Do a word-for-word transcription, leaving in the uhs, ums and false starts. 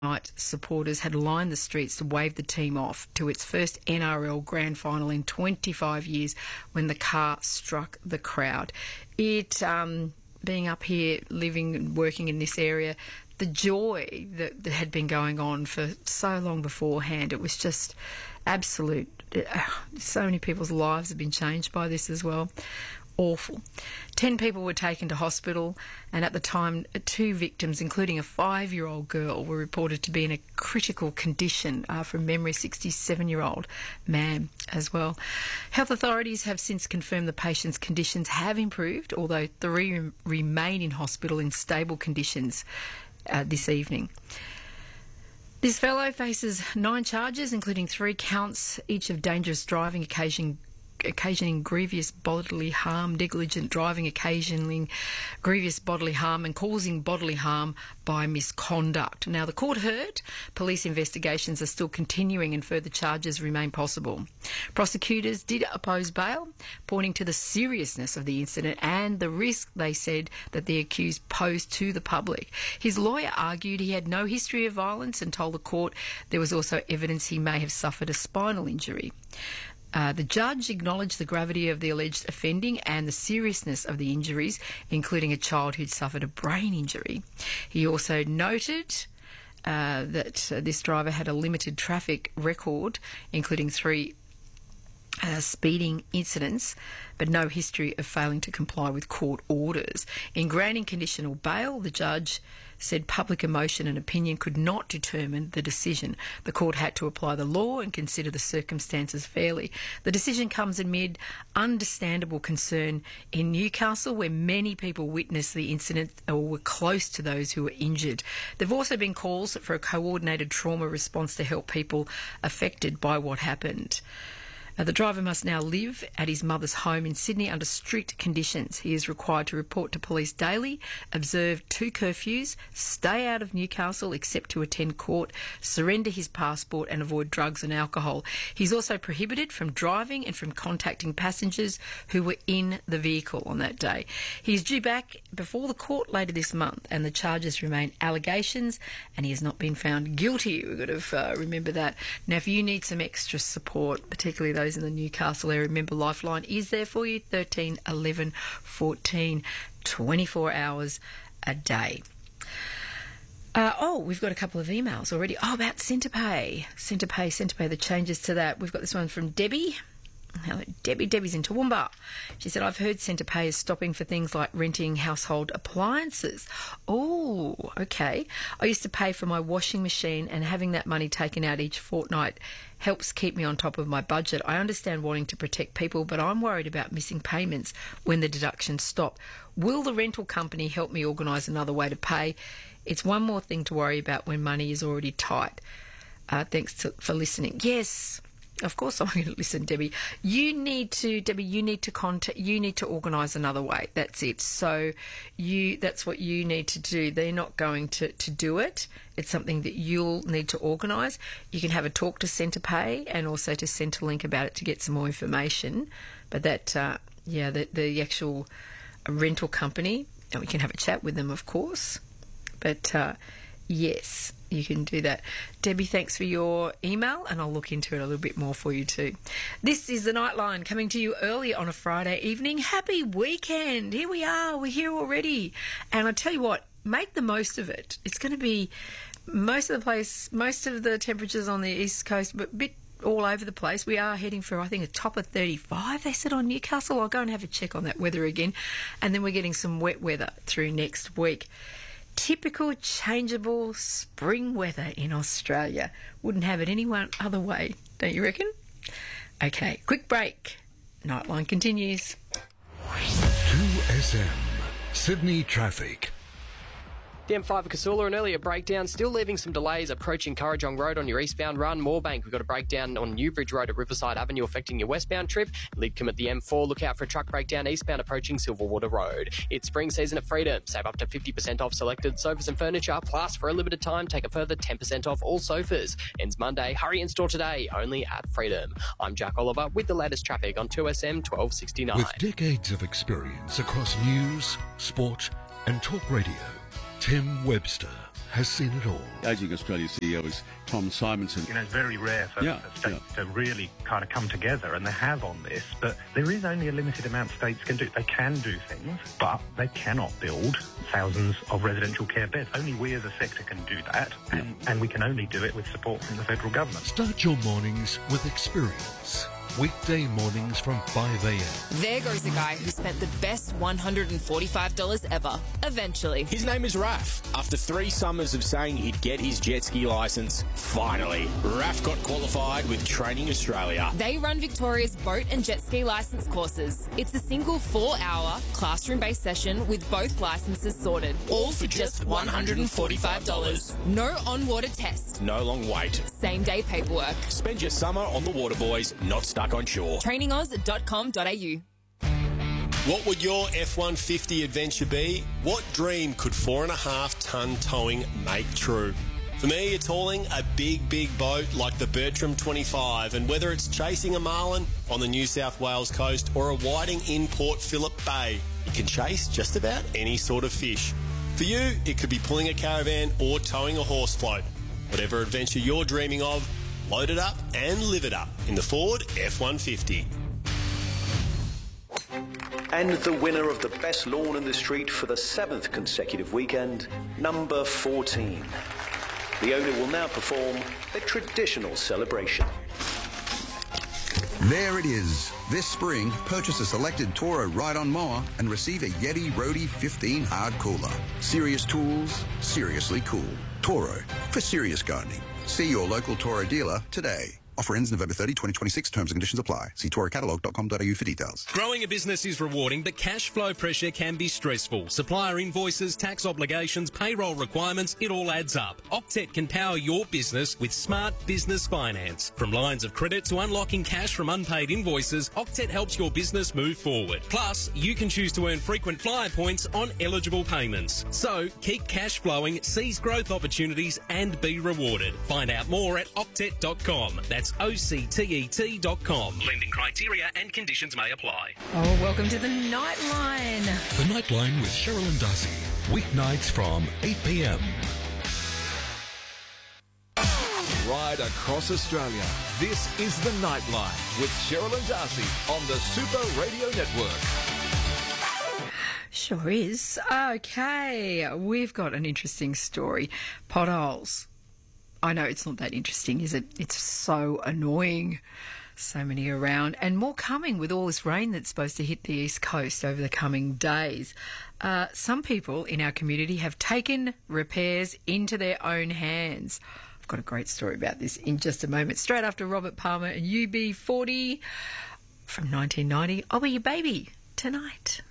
Night supporters had lined the streets to wave the team off to its first N R L grand final in twenty-five years when the car struck the crowd. It, um, being up here, living and working in this area, the joy that, that had been going on for so long beforehand, it was just absolute. So many people's lives have been changed by this as well. Awful. Ten people were taken to hospital, and at the time, two victims, including a five-year-old girl, were reported to be in a critical condition. Uh, from memory, a sixty-seven-year-old man as well. Health authorities have since confirmed the patient's conditions have improved, although three rem- remain in hospital in stable conditions uh, this evening. This fellow faces nine charges, including three counts, each of dangerous driving, occasioning occasioning grievous bodily harm, negligent driving occasioning grievous bodily harm and causing bodily harm by misconduct. Now, the court heard police investigations are still continuing and further charges remain possible. Prosecutors did oppose bail, pointing to the seriousness of the incident and the risk, they said, that the accused posed to the public. His lawyer argued he had no history of violence and told the court there was also evidence he may have suffered a spinal injury. Uh, the judge acknowledged the gravity of the alleged offending and the seriousness of the injuries, including a child who'd suffered a brain injury. He also noted uh, that uh, this driver had a limited traffic record, including three uh, speeding incidents, but no history of failing to comply with court orders. In granting conditional bail, the judge said public emotion and opinion could not determine the decision. The court had to apply the law and consider the circumstances fairly. The decision comes amid understandable concern in Newcastle, where many people witnessed the incident or were close to those who were injured. There have also been calls for a coordinated trauma response to help people affected by what happened. Uh, the driver must now live at his mother's home in Sydney under strict conditions. He is required to report to police daily, observe two curfews, stay out of Newcastle except to attend court, surrender his passport and avoid drugs and alcohol. He's also prohibited from driving and from contacting passengers who were in the vehicle on that day. He's due back before the court later this month, and the charges remain allegations, and he has not been found guilty. We've got to uh, remember that. Now, if you need some extra support, particularly those in the Newcastle area, remember Lifeline is there for you, thirteen eleven fourteen, twenty-four hours a day. Uh, oh, we've got a couple of emails already. Oh, about Centrepay. Centrepay, Centrepay, the changes to that. We've got this one from Debbie. Hello, Debbie. Debbie's in Toowoomba. She said, I've heard Centrepay is stopping for things like renting household appliances. Oh, okay. I used to pay for my washing machine, and having that money taken out each fortnight helps keep me on top of my budget. I understand wanting to protect people, but I'm worried about missing payments when the deductions stop. Will the rental company help me organise another way to pay? It's one more thing to worry about when money is already tight. Uh, thanks to, for listening. Yes. Of course I'm going to listen, Debbie. You need to, Debbie, you need to contact, you need to organise another way. That's it. So you, that's what you need to do. They're not going to, to do it. It's something that you'll need to organise. You can have a talk to Centrepay and also to Centrelink about it to get some more information. But that, uh, yeah, the, the actual rental company, and we can have a chat with them, of course. But, uh, yes, you can do that. Debbie, thanks for your email, and I'll look into it a little bit more for you too. This is the Nightline coming to you early on a Friday evening. Happy weekend. Here we are. We're here already. And I tell you what, make the most of it. It's going to be most of the place, most of the temperatures on the east coast, but a bit all over the place. We are heading for, I think, a top of thirty-five, they said, on Newcastle. I'll go and have a check on that weather again. And then we're getting some wet weather through next week. Typical changeable spring weather in Australia. Wouldn't have it any one other way, don't you reckon? Okay, quick break. Nightline continues. two S M, Sydney traffic. The M five at Casula, an earlier breakdown, still leaving some delays approaching Currajong Road on your eastbound run. Moorebank, we've got a breakdown on Newbridge Road at Riverside Avenue affecting your westbound trip. Lidcombe at the M four, look out for a truck breakdown eastbound approaching Silverwater Road. It's spring season at Freedom. Save up to fifty percent off selected sofas and furniture, plus for a limited time, take a further ten percent off all sofas. Ends Monday. Hurry in store today, only at Freedom. I'm Jack Oliver with the latest traffic on two S M twelve sixty-nine. With decades of experience across news, sport and talk radio, Tim Webster has seen it all. Ageing Australia C E O is Tom Simonson. You know, it's very rare for Yeah, states yeah. to really kind of come together, and they have on this, but there is only a limited amount states can do. They can do things, but they cannot build thousands of residential care beds. Only we as a sector can do that, and, and we can only do it with support from the federal government. Start your mornings with experience. Weekday mornings from five a.m. There goes a guy who spent the best one hundred forty-five dollars ever, eventually. His name is Raf. After three summers of saying he'd get his jet ski licence, finally, Raf got qualified with Training Australia. They run Victoria's boat and jet ski licence courses. It's a single four-hour classroom-based session with both licences sorted, all for just one hundred forty-five dollars. No on-water test. No long wait. Same-day paperwork. Spend your summer on the water, boys, not stuck on shore. training oz dot com dot a u. What would your F one fifty adventure be? What dream could four and a half tonne towing make true? For me, it's hauling a big, big boat like the Bertram twenty-five, and whether it's chasing a marlin on the New South Wales coast or a whiting in Port Phillip Bay, you can chase just about any sort of fish. For you, it could be pulling a caravan or towing a horse float. Whatever adventure you're dreaming of, load it up and live it up in the Ford F one fifty. And the winner of the best lawn in the street for the seventh consecutive weekend, number fourteen. The owner will now perform a traditional celebration. There it is. This spring, purchase a selected Toro ride-on mower and receive a Yeti Roadie fifteen hard cooler. Serious tools, seriously cool. Toro, for serious gardening. See your local Toro dealer today. Offer ends November thirtieth, twenty twenty-six. Terms and conditions apply. See toro catalog dot com dot a u for details. Growing a business is rewarding, but cash flow pressure can be stressful. Supplier invoices, tax obligations, payroll requirements, it all adds up. Octet can power your business with smart business finance. From lines of credit to unlocking cash from unpaid invoices, Octet helps your business move forward. Plus, you can choose to earn frequent flyer points on eligible payments. So, keep cash flowing, seize growth opportunities, and be rewarded. Find out more at octet dot com. That's O C T E T dot com. Lending criteria and conditions may apply. Oh, welcome to the Nightline. The Nightline with Cheryl and Darcy. Weeknights from eight p.m. Right across Australia, this is the Nightline with Cheryl and Darcy on the Super Radio Network. Sure is. Okay, we've got an interesting story. Potholes. I know it's not that interesting, is it? It's so annoying. So many around, and more coming with all this rain that's supposed to hit the East Coast over the coming days. Uh, some people in our community have taken repairs into their own hands. I've got a great story about this in just a moment. Straight after Robert Palmer and U B forty from nineteen ninety. I'll Be Your Baby tonight.